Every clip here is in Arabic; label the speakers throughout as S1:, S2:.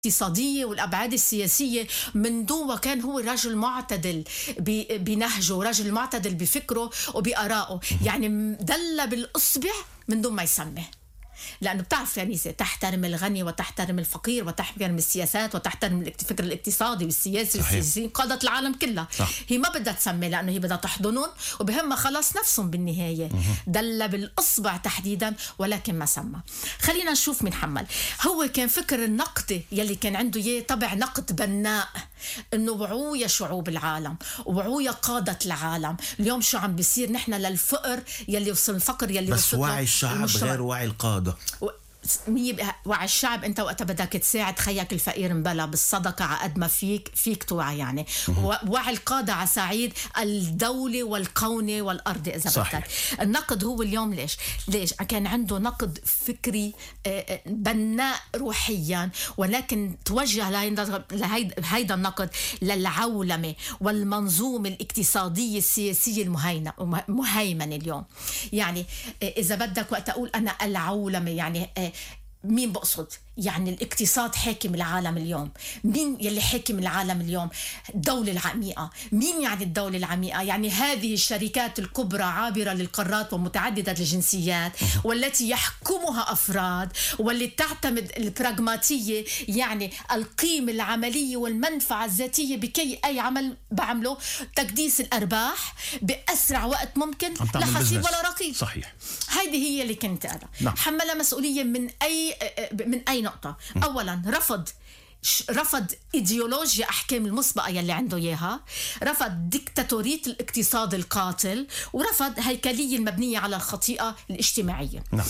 S1: الاقتصادية والأبعاد السياسية من دون، وكان هو رجل معتدل بنهجه، رجل معتدل بفكره وبآرائه، يعني دل بالإصبع من دون ما يسمي. لأنه بتعرف يعني تحترم الغني وتحترم الفقير وتحترم السياسات وتحترم الفكر الاقتصادي والسياسي والسياسيين، قادة العالم كلها. صح. هي ما بدها تسمي لأنه هي بدها تحضنهم وبهمها خلاص نفسهم بالنهاية. دل بالإصبع تحديدا ولكن ما سمى. خلينا نشوف من حمل. هو كان فكر النقد يلي كان عنده إياه طبع نقد بناء، إنه وعوا يا شعوب العالم، وعوا يا قادة العالم. اليوم شو عم بيصير؟ نحن للفقر يلي وصل، الفقر يلي
S2: بس وعي الشعب غير وعي القادة.
S1: وعي الشعب. انت وقت بدك تساعد خيك الفقير مبلا بالصدقه عقد ما فيك توعى يعني. وعي القاده على سعيد الدوله والقونه والارض اذا بدك. النقد هو اليوم ليش كان عنده نقد فكري بناء روحيا، ولكن توجه لهيدا النقد للعولمه والمنظومه الاقتصاديه السياسيه المهيمنه اليوم. يعني اذا بدك وقت اقول انا العولمه يعني مين بقصد؟ يعني الاقتصاد حاكم العالم اليوم. مين يلي حاكم العالم اليوم؟ الدولة العميقة. مين يعني الدولة العميقة؟ يعني هذه الشركات الكبرى عابرة للقارات ومتعددة الجنسيات، والتي يحكمها أفراد، واللي تعتمد البراغماتية، يعني القيمة العملية والمنفعة الذاتية بكي أي عمل بعمله تكديس الأرباح بأسرع وقت ممكن، لا حسيب ولا رقيب.
S2: صحيح.
S1: هذه هي اللي كنت أنا. نعم. حملها مسؤولية من أي نقطة. أولا رفض إيديولوجيا أحكام المسبقة يلي عنده إياها، رفض ديكتاتورية الاقتصاد القاتل، ورفض هيكلية المبنية على الخطيئة الاجتماعية.
S2: نعم.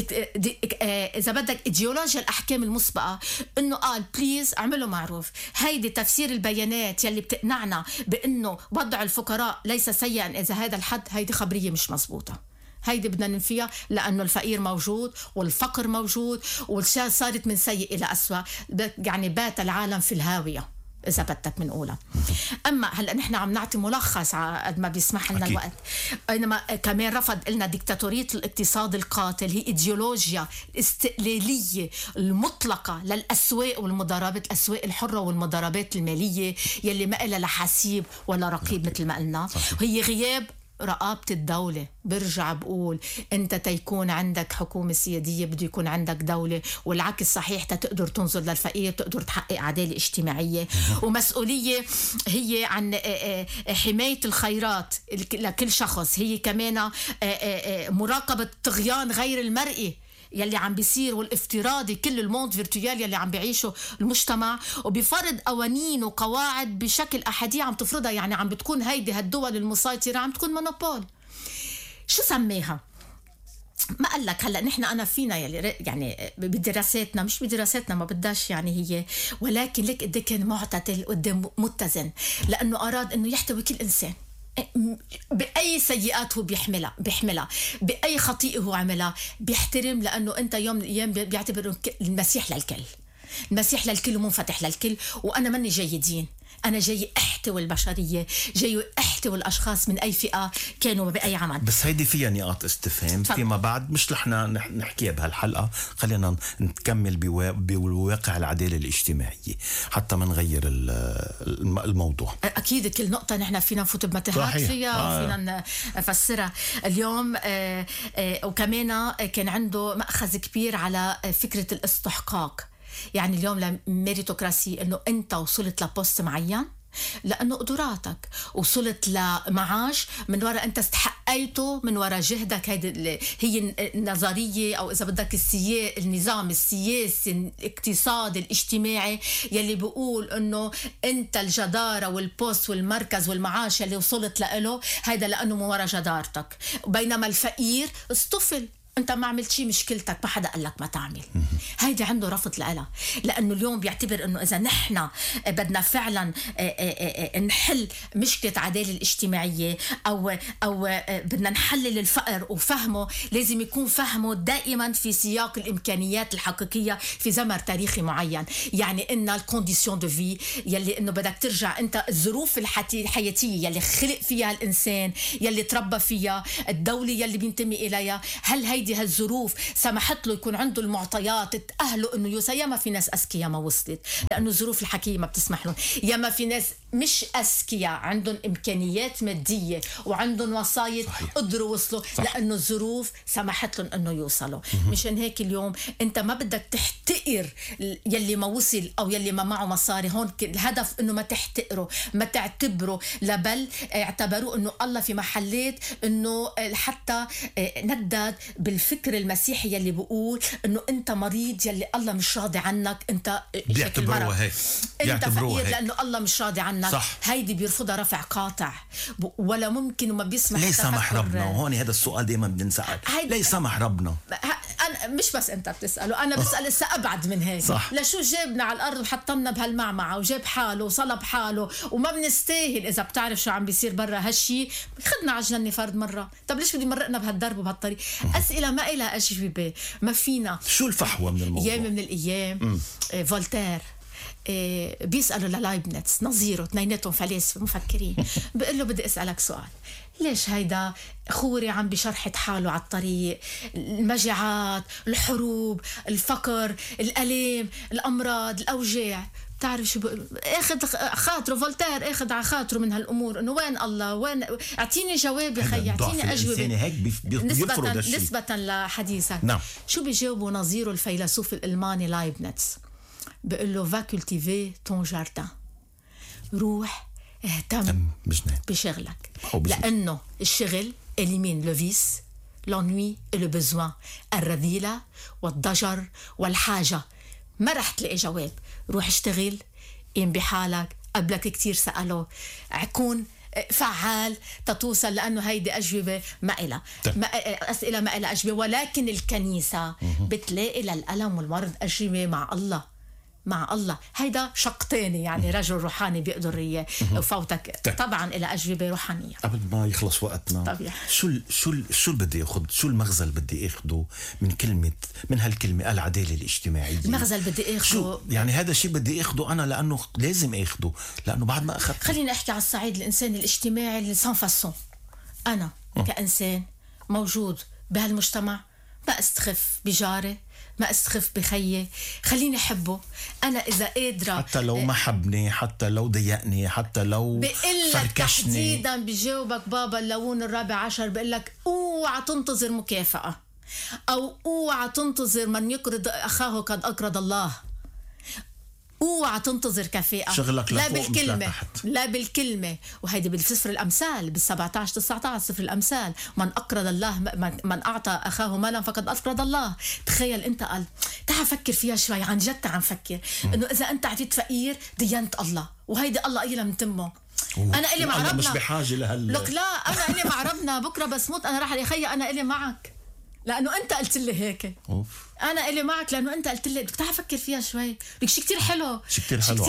S1: إذا بدك إيديولوجيا الأحكام المسبقة إنه قال بليز اعملوا معروف، هيدي تفسير البيانات يلي بتقنعنا بإنه وضع الفقراء ليس سيئا إذا هذا الحد، هيدي خبرية مش مزبوطة. هيدي بدنا ننفيها، لأنه الفقير موجود والفقر موجود، والشيء صارت من سيء إلى أسوأ، يعني بات العالم في الهاوية إذا بدك منقولها. أما هلأ نحن عم نعطي ملخص قد ما بيسمح لنا الوقت. إنما كمان رفض لنا ديكتاتورية الاقتصاد القاتل، هي إيديولوجيا الاستقلالية المطلقة للأسواق والمضاربات، الأسواق الحرة والمضاربات المالية يلي ما إلها لا حسيب ولا رقيب مثل ما قلنا. هي غياب رقابة الدولة. برجع بقول انت تيكون عندك حكومة سيادية بده يكون عندك دولة، والعكس صحيح، تقدر تنظر للفقير، تقدر تحقق عدالة اجتماعية. ومسؤولية هي عن حماية الخيرات لكل شخص، هي كمان مراقبة طغيان غير المرئي يلي عم بيصير، والافتراضي، كل الموند فيرتويال يلي عم بيعيشه المجتمع، وبفرض قوانين وقواعد بشكل أحادي عم تفرضها. يعني عم بتكون هيدي هالدول المسيطرة عم تكون مونوبول. شو سميها؟ ما قال لك هلا نحن أنا فينا يلي يعني بدراساتنا، مش بدراساتنا ما بداش يعني هي، ولكن لك قد كان معتدل قدام متزن، لأنه أراد إنه يحتوي كل إنسان بأي سيئات هو بيحملها، بأي خطيئة هو عملها بيحترم، لأنه أنت يوم من الأيام بيعتبر المسيح للكل، المسيح للكل ومنفتح للكل. وأنا مني جاي دين، أنا جاي أحتوي البشرية، جاي أحتوي الأشخاص من أي فئة كانوا بأي عمل.
S2: بس هيدي فيها نقاط استفهام فيما بعد، مش رحنا نحكيها بهالحلقة. خلينا نكمل بواقع العدالة الاجتماعية حتى ما نغير الموضوع.
S1: أكيد كل نقطة نحن فينا نفوت بمتاهات فيها وفينا نفسرها اليوم. وكمان كان عنده مأخذ كبير على فكرة الاستحقاق. يعني اليوم لميريتوكراسي، انه انت وصلت لبوست معين لانه قدراتك، وصلت لمعاش من وراء انت استحقيته من وراء جهدك. هي النظريه او اذا بدك النظام السياسي الاقتصادي الاجتماعي يلي بيقول انه انت الجداره والبوست والمركز والمعاش اللي وصلت له هيدا لانه من وراء جدارتك. بينما الفقير اصطفل، انت ما عملت شيء، مشكلتك، ما حدا قال لك ما تعمل. هيدي عنده رفض لها، لانه اليوم بيعتبر انه اذا نحن بدنا فعلا نحل مشكله عداله الاجتماعيه او بدنا نحلل الفقر وفهمه، لازم يكون فهمه دائما في سياق الامكانيات الحقيقيه في زمن تاريخي معين. يعني ان الكونديسيون دو في يلي انه بدك ترجع انت الظروف الحياتيه يلي خلق فيها الانسان، يلي تربى فيها، الدوله يلي بينتمي اليها، هل هيدي هيدي هالظروف سمحت له يكون عنده المعطيات تأهله انه ياما في ناس اذكياء ما وصلت لانه الظروف الحكيمة ما بتسمح لهم، ياما في ناس مش اذكياء عندهم امكانيات مادية وعندهم وسايط قدروا وصلوا لانه الظروف سمحت لهم انه يوصلوا. مشان هيك اليوم انت ما بدك تحتقر يلي ما وصل او يلي ما معه مصاري. هون الهدف انه ما تحتقره، ما تعتبره، بل اعتبروه انه الله في محلات انه حتى ندد بالفكر المسيحي يلي بيقول انه انت مريض يلي الله مش راضي عنك، انت
S2: بيعتبروها هيك،
S1: انت فقير لانه الله مش راضي عنك.
S2: صح.
S1: هيدي بيرفضها رفع قاطع ولا ممكن وما بيسمح.
S2: ليه سمح ربنا؟ وهون هذا السؤال دائما بنسأل، ليه سمح ربنا؟
S1: انا مش بس انت بتساله، انا بسال لسه ابعد من هيك.
S2: صح.
S1: لشو جابنا على الارض وحطمنا بهالمعمعه وجاب حاله وصلب حاله وما بنستاهل؟ اذا بتعرف شو عم بيصير برا هالشي خدنا على الجنه فرد مره. طب ليش بدي مرقنا بهالدرب وبهالطريق؟ اسئله ما إلها اجوبه. ما فينا.
S2: شو الفحوى من الموضوع؟
S1: ايام من الايام فولتير بيسألوا للايبنتس نظيره، اثنيناتهم فلاسفة مفكرين، بقول له بدي أسألك سؤال، ليش هيدا خوري عم بشرحة حاله على الطريق؟ المجاعات، الحروب، الفقر، الألم، الأمراض، الأوجاع. بتعرف شو اخذ خاطره فولتير، اخذ على خاطره من هالامور انه وين الله؟ وين؟ اعطيني جواب يا خي، اعطيني اجوبه.
S2: هيك
S1: نسبة لحديثك.
S2: نعم.
S1: شو بيجاوبوا نظيره الفيلسوف الالماني لايبنتس؟ بقول له va cultiver ton jardin، روح اهتم بشغلك، لأنه الشغل élimine le vice, l'ennui et le besoin، الرذيلة والضجر والحاجة. ما رح تلاقي جواب. روح اشتغل، قيم بحالك. قبلك كتير سألوا، عكون فعال تتوصل، لأنه هيدي أجوبة ما إلها أسئلة ما إلها أجوبة. ولكن الكنيسة بتلاقي للألم والمرض أجوبة مع الله. مع الله. هيدا شق تاني، يعني رجل روحاني بيقدر يفوتك طبعا إلى أجوبة روحانية.
S2: قبل ما يخلص وقتنا طبيعي. شو بدي أخذ، شو المغزى اللي بدي أخذه من هالكلمة العدالة الاجتماعية؟
S1: المغزى اللي بدي أخذه
S2: يعني هذا الشيء بدي أخذه أنا لأنه لازم أخذه، لأنه بعد ما أخذت.
S1: خليني أحكي على الصعيد الإنساني الاجتماعي اللي سان فاسون. أنا كإنسان موجود بهالمجتمع ما أستخف بجاري، ما استخف بخيي، خليني أحبه. أنا إذا قادرة
S2: حتى لو ما حبني، حتى لو ضيقني، حتى لو فركشني.
S1: تحديدا بجاوبك بابا اللون الرابع عشر، بقلك اوعى تنتظر مكافأة، أو اوعى تنتظر من يقرض أخاه قد أقرض الله. اوعى تنتظر كفاءة،
S2: شغلك
S1: لا بالكلمة لا بالكلمة. وهيدي بالسفر الأمثال بال17 19 سفر الأمثال، من أقرض الله، من أعطى أخاه مالا فقد أقرض الله. تخيل أنت قال، تعال فكر فيها شوي، عن جد تعال فكر إنه إذا أنت عطيت فقير دينت الله، وهيدي الله قيلها من تمه. أنا إلي مع ربنا،
S2: مش بحاجة لك
S1: لا، أنا إلي مع ربنا، بكرة بس موت أنا راح يا خي، أنا إلي معك لأنه أنت قلت لي هيك. أنا إلي معك لأنه أنت قلت لي. بدك تعال فكر فيها شوي، لك شيء كتير حلو،
S2: شيء كتير حلو،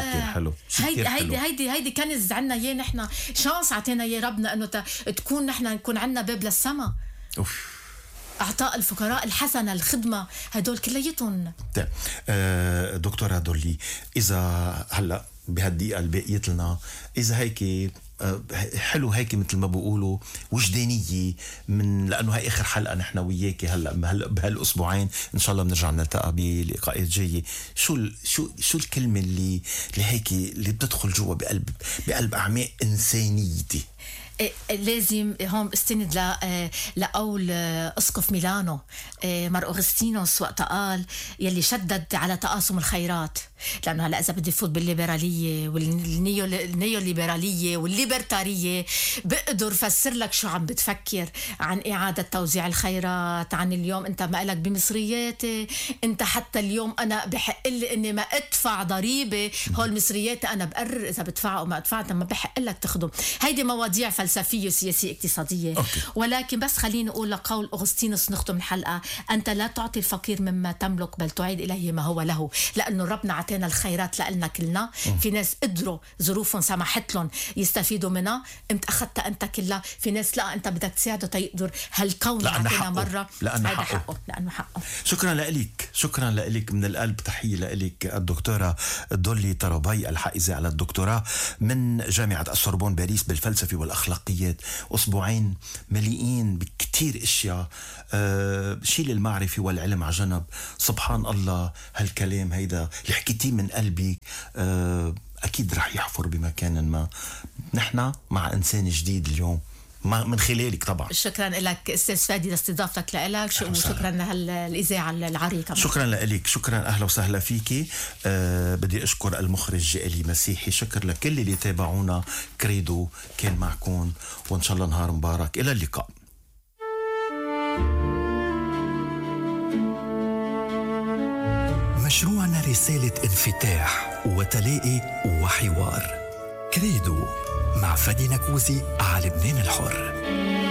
S1: هيدي كنز عنا إياه نحن، شانس عطينا إياه ربنا إنه تكون نحن نكون عنا باب للسما. أعطاء الفقراء، الحسنة، الخدمة، هدول كليتهم.
S2: دكتورة دولي، إذا هلأ بهالدقيقة الباقية لنا، إذا هيك حلو هيك مثل ما بيقولوا وجدانية، من لأنه هاي آخر حلقة نحن وياكي هلأ بهالأسبوعين، إن شاء الله بنرجع نلتقى بلقاءات جاية. شو الكلمة اللي هيك اللي بتدخل جوا بقلب أعماق إنسانيتي؟
S1: لازم هون استند لقول اسقف ميلانو مار أغسطينوس وقت قال يلي شدد على تقاسم الخيرات. لأنه هلا إذا بدي فوت بالليبرالية والنيو ليبرالية والليبرتارية، بقدر فسر لك شو عم بتفكر عن إعادة توزيع الخيرات، عن اليوم أنت ما لك بمصرياتي، أنت حتى اليوم أنا بحق لي إني ما أدفع ضريبة، هول مصرياتي أنا بقرر إذا بدفع أو ما أدفع، ما بحق لك تخدم. هيدي مواضيع فلسفية وسياسية اقتصادية. ولكن بس خليني أقول لك قول أغسطينوس نختم الحلقة، أنت لا تعطي الفقير مما تملك بل تعيد إليه ما هو له. لأنه ربنا عطينا الخيرات لنا كلنا. في ناس قدروا ظروفهم سمحت لهم يستفيدوا منها، انت أخذتها أنت كلها. في ناس لا، أنت بدك تساعده تيقدر هالكون عطينا مرة،
S2: لأنه حقه. شكرا لك من القلب. تحية لك الدكتورة دولي طرابي، الحائزة على الدكتوراه من جامعة السوربون باريس بالفلسفة والأخلاق. الأخلاقيات، أسبوعين مليئين بكتير إشياء. شيل المعرفة والعلم على جنب، سبحان الله هالكلام هيدا اللي حكيتيه من قلبي أكيد رح يحفر بمكان ما. نحن مع إنسان جديد اليوم من خلالك طبعا.
S1: شكرا لك أستاذ فادي لاستضافتك لك، وشكرا لهالإذاعة العريقة.
S2: شكرا لك، شكرا، أهلا وسهلا فيكي. بدي أشكر المخرج إلي مسيحي، شكر لكل اللي تابعونا. كريدو كان معكم، وإن شاء الله نهار مبارك، إلى اللقاء.
S3: مشروعنا رسالة انفتاح وتلاقي وحوار. كريدو مع فادي نكوزي على لبنان الحر.